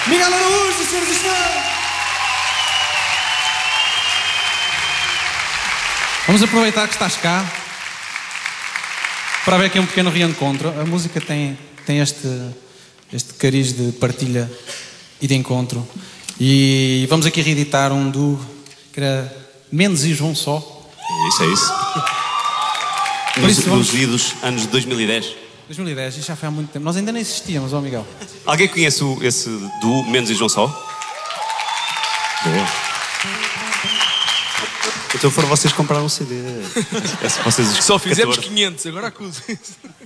Miguel Araújo, senhoras e senhores. Vamos aproveitar que estás cá para haver aqui um pequeno reencontro. A música tem este cariz de partilha e de encontro. E vamos aqui reeditar um duo que era Mendes e João Só. É isso. Nos idos anos de 2010. 2010, isso já foi há muito tempo. Nós ainda nem existíamos, ó Miguel. Alguém conhece esse duo Mendes e João Só? Boa. Então foram vocês comprar um CD. Só fizemos 500, agora acuso isso.